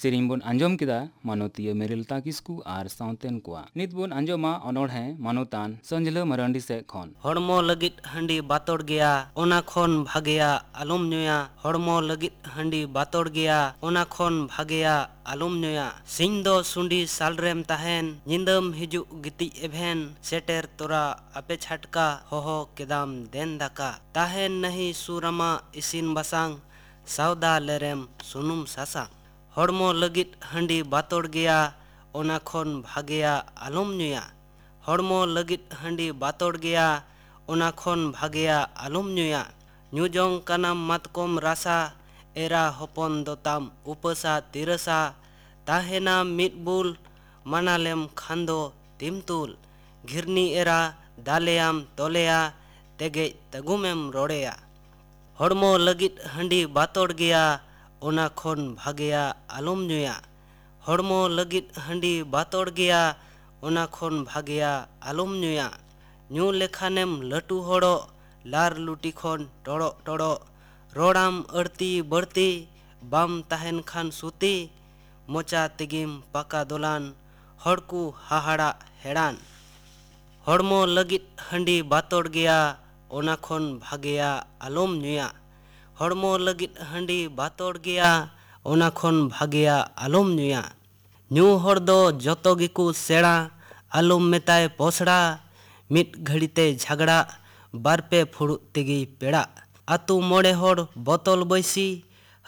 Tsering bone आंजोम किदा मानोतिया मेरिलता Kisku are साउतेन कोआ नित bone आंजोमा अनोढ़े मानोतान संजला Marandi से खन हड़मो लगित हंडी बातोड़ गया ओना खोन भागेया आलम नुया हड़मो लगित हंडी बातोड़ गया ओना खोन भागेया आलम नुया सिंह दो सुंडी सालरेम ताहेन निंदम हिजु गिति एभेन सेटेर तोरा अपे छटका होहो केदाम देन दाका ताहेन नहीं सुरमा इसिन बसांग सावदा लेरेम सुनुम सासांग हड़मो लगित हंडी बातोड़ गया ओना खोन भागेया आलम नुया हड़मो लगित हंडी बातोड़ गया ओना खोन भागेया आलम नुया न्यूजोंग कानाम मातकोम रासा एरा हपन दोताम उपसा तिरसा ताहेना मिटबुल मानालेम खांदो तिमतुल घिरनी एरा दालेयाम तोलेया तेगे तगुमेम रोड़ेया हड़मो लगित हंडी बातोड़ गया ओना खोन भागेया आलम नुया हड़मो लगित हंडी बातोड़ गया ओना खोन भागेया आलम नुया न्यू लेखानेम लटू होड़ो लार लुटी खोन टोड़ो टोड़ो रोड़ाम अड़ती बढ़ती बाम ताहेन खान सुती मोचा तेगिम पाका दोलान हड़कू हाहाड़ा हेड़ान हड़मो लगित हंडी बातोड़ गया ओना खोन भागेया आलम नुया हड़मो लगित हंडी बातोड़ गया ओना खोन भागेया आलम नुया न्यू हड़ दो जतो गिकू सेड़ा आलम मेताय पोसड़ा मिट घड़ीते झगड़ा बारपे फुड़ू तेगी पेड़ा आतु मोड़े हड़ बोतल बैसी